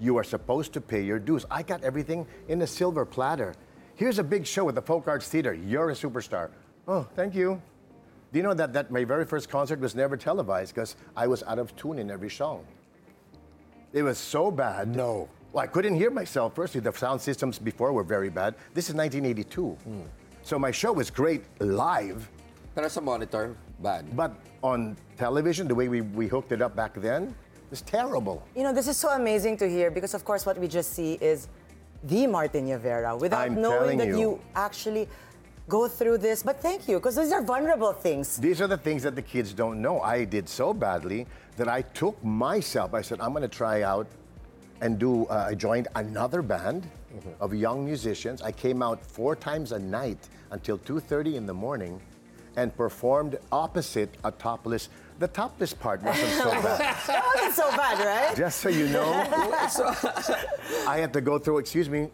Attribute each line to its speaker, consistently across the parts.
Speaker 1: You are supposed to pay your dues. I got everything in a silver platter. Here's a big show at the Folk Arts Theater. You're a superstar. Oh, thank you. Do you know that my very first concert was never televised because I was out of tune in every song? It was so bad.
Speaker 2: No.
Speaker 1: Well, I couldn't hear myself. Firstly, the sound systems before were very bad. This is 1982. So my show was great live.
Speaker 3: Pero sa monitor, bad.
Speaker 1: But on television, the way we hooked it up back then, was terrible.
Speaker 4: You know, this is so amazing to hear because, of course, what we just see is the Martin Llavera without
Speaker 1: I'm
Speaker 4: knowing
Speaker 1: telling
Speaker 4: that
Speaker 1: you.
Speaker 4: you actually go through this. But thank you, because these are vulnerable things.
Speaker 1: These are the things that the kids don't know. I did so badly that I took myself, I said, I'm going to try out and I joined another band of young musicians. I came out 4 times a night until 2:30 in the morning and performed opposite a topless. The topless part wasn't so bad.
Speaker 4: That wasn't so bad, right?
Speaker 1: Just so you know, I had to go through, excuse me.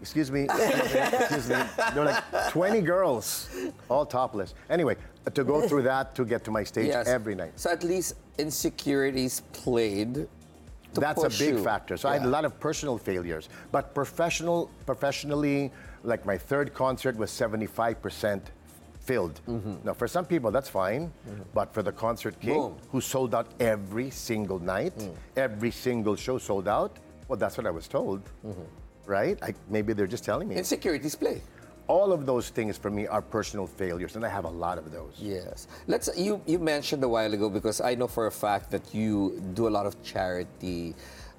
Speaker 1: There were like 20 girls, all topless. Anyway, to go through that to get to my stage every night.
Speaker 3: So at least insecurities played to
Speaker 1: That's a
Speaker 3: push
Speaker 1: big
Speaker 3: you.
Speaker 1: factor. So I had a lot of personal failures. But professionally, like my third concert was 75% filled. Now, for some people, that's fine. But for the Concert King, who sold out every single night, every single show sold out, well, that's what I was told, right? Maybe they're just telling me.
Speaker 3: Insecurities play.
Speaker 1: All of those things for me are personal failures, and I have a lot of those.
Speaker 3: Yes. You mentioned a while ago, because I know for a fact that you do a lot of charity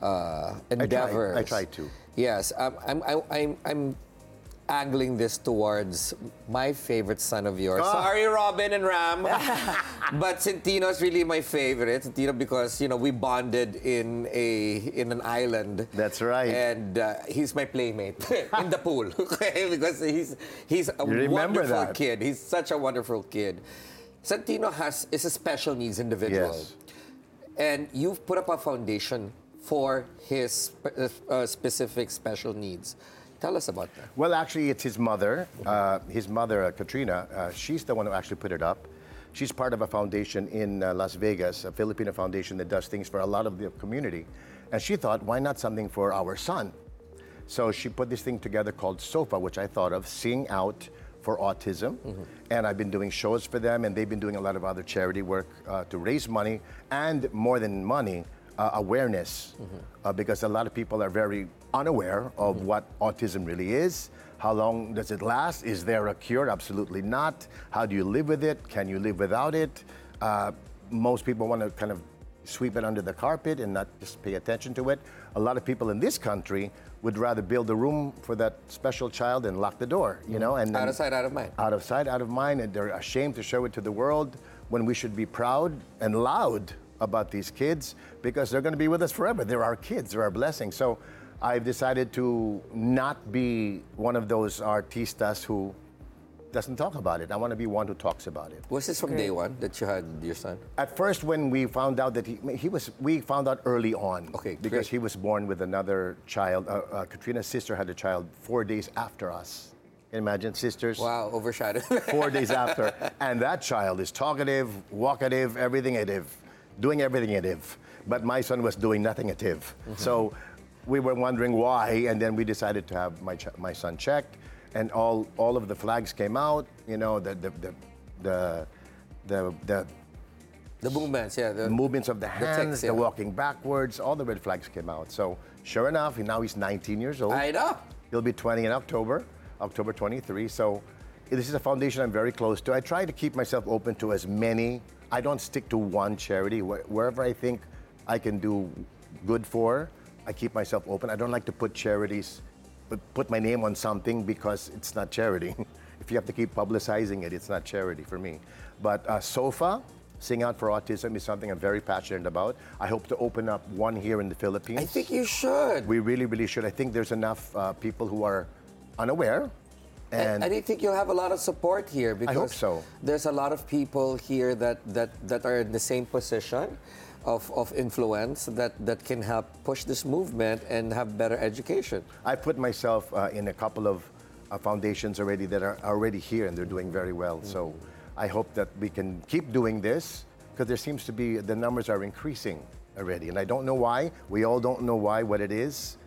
Speaker 3: endeavors.
Speaker 1: I try to.
Speaker 3: Yes. I'm angling this towards my favorite son of yours. Sorry, Robin and Ram. But Centino's really my favorite. Centino, because we bonded in an island.
Speaker 1: That's right.
Speaker 3: And he's my playmate in the pool. Okay? Because he's a wonderful kid. He's such a wonderful kid. Centino is a special needs individual.
Speaker 1: Yes.
Speaker 3: And you've put up a foundation for his specific special needs. Tell us about that.
Speaker 1: Well, actually, it's his mother. Katrina, she's the one who actually put it up. She's part of a foundation in Las Vegas, a Filipino foundation that does things for a lot of the community. And she thought, why not something for our son? So she put this thing together called SOFA, which I thought of, Sing Out for Autism. And I've been doing shows for them, and they've been doing a lot of other charity work to raise money, and more than money, awareness, because a lot of people are very unaware of what autism really is. How long does it last? Is there a cure? Absolutely not. How do you live with it? Can you live without it? Most people want to kind of sweep it under the carpet and not just pay attention to it. A lot of people in this country would rather build a room for that special child and lock the door, and
Speaker 3: out of sight, out of mind.
Speaker 1: Out of sight, out of mind, and they're ashamed to show it to the world when we should be proud and loud about these kids, because they're going to be with us forever. They're our kids, they're our blessing. So I've decided to not be one of those artistas who doesn't talk about it. I want to be one who talks about it.
Speaker 3: Was this from day one that you had your son?
Speaker 1: At first, when we found out that we found out early on.
Speaker 3: Okay,
Speaker 1: because
Speaker 3: great.
Speaker 1: he was born with another child. Katrina's sister had a child 4 days after us. Imagine, sisters.
Speaker 3: Wow, overshadowed.
Speaker 1: 4 days after. And that child is talkative, walkative, everything ative, doing everything ative. But my son was doing nothing ative. So we were wondering why, and then we decided to have my son checked, and all of the flags came out. The
Speaker 3: movements,
Speaker 1: the movements of the hands,
Speaker 3: text,
Speaker 1: the walking backwards, all the red flags came out. So sure enough, now he's 19 years old.
Speaker 3: I know.
Speaker 1: He'll be 20 in October 23. So this is a foundation I'm very close to. I try to keep myself open to as many. I don't stick to one charity. Wherever I think I can do good for, I keep myself open. I don't like to put my name on something because it's not charity. If you have to keep publicizing it, it's not charity for me. But SOFA, Sing Out for Autism, is something I'm very passionate about. I hope to open up one here in the Philippines.
Speaker 3: I think you should.
Speaker 1: We really, really should. I think there's enough people who are unaware. And
Speaker 3: I think you'll have a lot of support here, because
Speaker 1: I hope so.
Speaker 3: There's a lot of people here that are in the same position of influence that can help push this movement and have better education.
Speaker 1: I put myself in a couple of foundations already that are already here, and they're doing very well. So I hope that we can keep doing this, because there seems to be, the numbers are increasing already. And I don't know why. We all don't know why, what it is.